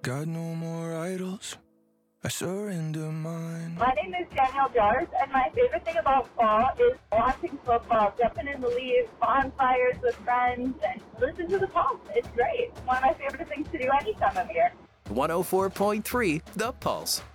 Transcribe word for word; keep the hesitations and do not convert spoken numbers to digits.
Got no more idols. I surrender mine. My name is Danielle Jars, and my favorite thing about fall is watching football, jumping in the leaves, bonfires with friends, and listen to the Pulse. It's great. One of my favorite things to do any time of year. one oh four point three The Pulse.